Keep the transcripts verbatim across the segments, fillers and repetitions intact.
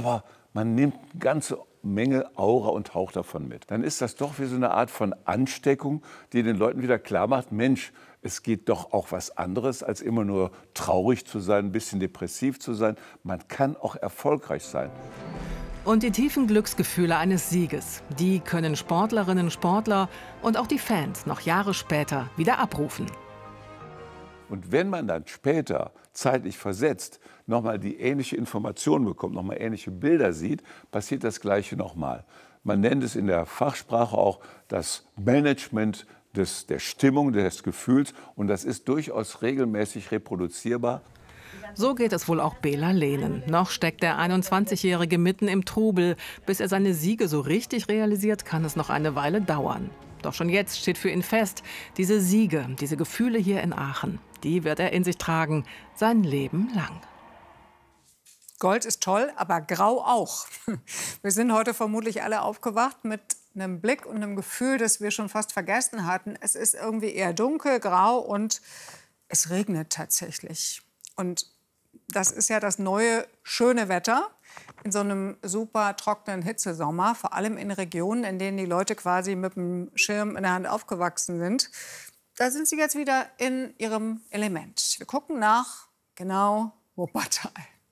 aber man nimmt eine ganze Menge Aura und Hauch davon mit. Dann ist das doch wie so eine Art von Ansteckung, die den Leuten wieder klar macht, Mensch, es geht doch auch was anderes, als immer nur traurig zu sein, ein bisschen depressiv zu sein. Man kann auch erfolgreich sein. Und die tiefen Glücksgefühle eines Sieges, die können Sportlerinnen, Sportler und auch die Fans noch Jahre später wieder abrufen. Und wenn man dann später, zeitlich versetzt, nochmal die ähnliche Information bekommt, nochmal ähnliche Bilder sieht, passiert das Gleiche nochmal. Man nennt es in der Fachsprache auch das Management des, der Stimmung, des Gefühls. Und das ist durchaus regelmäßig reproduzierbar. So geht es wohl auch Bela Lehnen. Noch steckt der einundzwanzigjährige mitten im Trubel. Bis er seine Siege so richtig realisiert, kann es noch eine Weile dauern. Doch schon jetzt steht für ihn fest, diese Siege, diese Gefühle hier in Aachen, die wird er in sich tragen, sein Leben lang. Gold ist toll, aber grau auch. Wir sind heute vermutlich alle aufgewacht mit einem Blick und einem Gefühl, das wir schon fast vergessen hatten. Es ist irgendwie eher dunkel, grau und es regnet tatsächlich. Und das ist ja das neue, schöne Wetter in so einem super trockenen Hitzesommer, vor allem in Regionen, in denen die Leute quasi mit dem Schirm in der Hand aufgewachsen sind. Da sind sie jetzt wieder in ihrem Element. Wir gucken nach, genau, Wuppertal.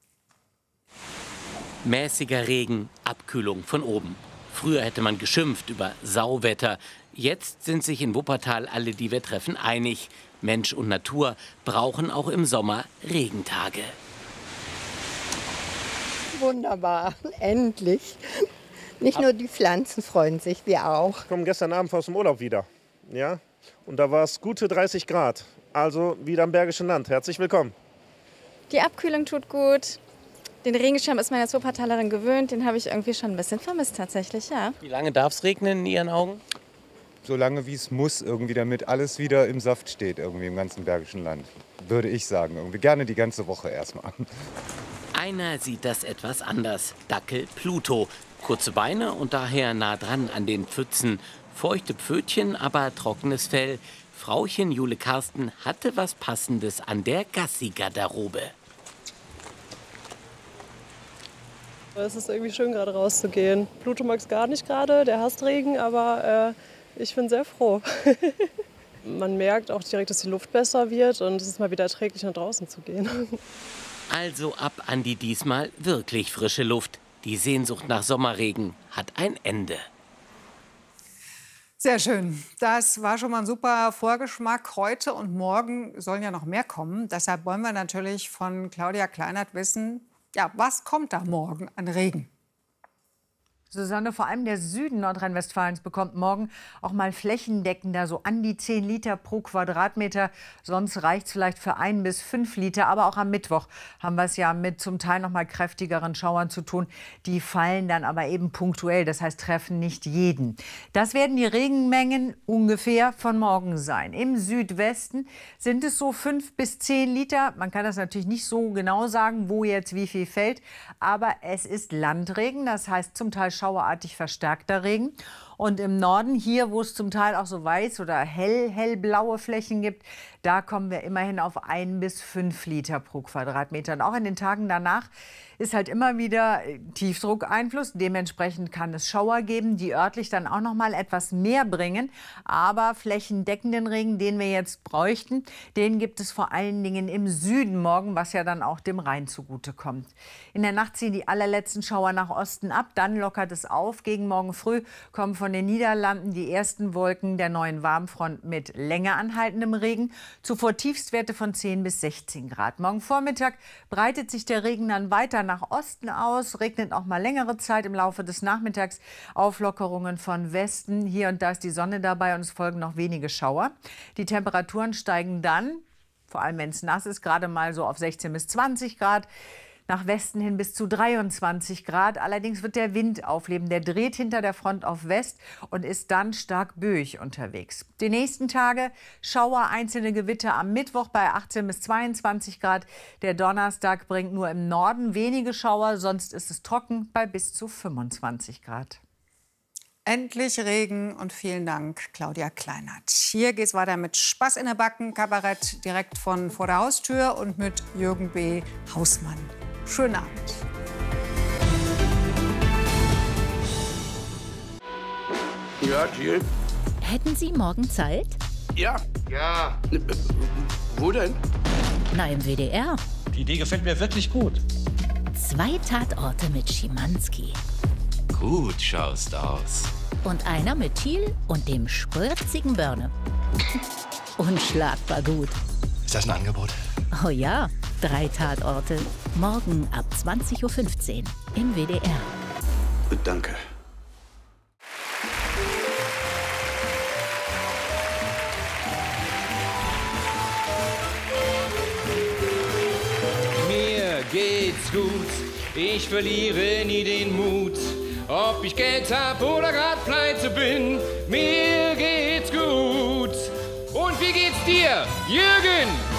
Mäßiger Regen, Abkühlung von oben. Früher hätte man geschimpft über Sauwetter. Jetzt sind sich in Wuppertal alle, die wir treffen, einig. Mensch und Natur brauchen auch im Sommer Regentage. Wunderbar, endlich. Nicht nur die Pflanzen freuen sich, wir auch. Ich komme gestern Abend aus dem Urlaub wieder. Ja? Und da war es gute dreißig Grad. Also wieder am Bergischen Land. Herzlich willkommen. Die Abkühlung tut gut. Den Regenschirm ist man als Wuppertalerin gewöhnt. Den habe ich irgendwie schon ein bisschen vermisst tatsächlich, ja. Wie lange darf es regnen in Ihren Augen? So lange wie es muss, irgendwie, damit alles wieder im Saft steht, irgendwie im ganzen Bergischen Land. Würde ich sagen, irgendwie gerne die ganze Woche erstmal. Einer sieht das etwas anders. Dackel Pluto. Kurze Beine und daher nah dran an den Pfützen. Feuchte Pfötchen, aber trockenes Fell. Frauchen Jule Karsten hatte was Passendes an der Gassi-Garderobe. Es ist irgendwie schön, gerade rauszugehen. Pluto mag es gar nicht gerade, der hasst Regen, aber äh, ich bin sehr froh. Man merkt auch direkt, dass die Luft besser wird und es ist mal wieder erträglich, nach draußen zu gehen. Also ab an die diesmal wirklich frische Luft. Die Sehnsucht nach Sommerregen hat ein Ende. Sehr schön. Das war schon mal ein super Vorgeschmack. Heute und morgen sollen ja noch mehr kommen. Deshalb wollen wir natürlich von Claudia Kleinert wissen, ja, was kommt da morgen an Regen? Susanne, vor allem der Süden Nordrhein-Westfalens bekommt morgen auch mal flächendeckender so an die zehn Liter pro Quadratmeter. Sonst reicht es vielleicht für ein bis fünf Liter. Aber auch am Mittwoch haben wir es ja mit zum Teil noch mal kräftigeren Schauern zu tun. Die fallen dann aber eben punktuell, das heißt treffen nicht jeden. Das werden die Regenmengen ungefähr von morgen sein. Im Südwesten sind es so fünf bis zehn Liter. Man kann das natürlich nicht so genau sagen, wo jetzt wie viel fällt. Aber es ist Landregen, das heißt zum Teil schauerartig verstärkter Regen. Und im Norden, hier, wo es zum Teil auch so weiß oder hell, hellblaue Flächen gibt, da kommen wir immerhin auf ein bis fünf Liter pro Quadratmeter. Und auch in den Tagen danach ist halt immer wieder Tiefdruckeinfluss. Dementsprechend kann es Schauer geben, die örtlich dann auch noch mal etwas mehr bringen. Aber flächendeckenden Regen, den wir jetzt bräuchten, den gibt es vor allen Dingen im Süden morgen, was ja dann auch dem Rhein zugutekommt. In der Nacht ziehen die allerletzten Schauer nach Osten ab, dann lockert es auf. Gegen morgen früh kommen von den Niederlanden die ersten Wolken der neuen Warmfront mit länger anhaltendem Regen. Zuvor Tiefstwerte von zehn bis sechzehn Grad. Morgen Vormittag breitet sich der Regen dann weiter nach Osten aus, regnet auch mal längere Zeit im Laufe des Nachmittags. Auflockerungen von Westen, hier und da ist die Sonne dabei und es folgen noch wenige Schauer. Die Temperaturen steigen dann, vor allem wenn es nass ist, gerade mal so auf sechzehn bis zwanzig Grad. Nach Westen hin bis zu dreiundzwanzig Grad. Allerdings wird der Wind aufleben. Der dreht hinter der Front auf West und ist dann stark böig unterwegs. Die nächsten Tage Schauer, einzelne Gewitter am Mittwoch bei achtzehn bis zweiundzwanzig Grad. Der Donnerstag bringt nur im Norden wenige Schauer, sonst ist es trocken bei bis zu fünfundzwanzig Grad. Endlich Regen und vielen Dank, Claudia Kleinert. Hier geht's weiter mit Spaß in der Backen, Kabarett direkt von vor der Haustür und mit Jürgen B. Hausmann. Schönen Abend. Ja, Jill? Hätten Sie morgen Zeit? Ja. Ja. Wo denn? Na, im W D R. Die Idee gefällt mir wirklich gut. Zwei Tatorte mit Schimanski. Gut schaust aus. Und einer mit Thiel und dem spritzigen Börne. Unschlagbar gut. Ist das ein Angebot? Oh ja, drei Tatorte. Morgen ab zwanzig Uhr fünfzehn im W D R. Danke. Mir geht's gut, ich verliere nie den Mut. Ob ich Geld hab oder grad pleite bin, mir geht's gut. Und wie geht's dir, Jürgen?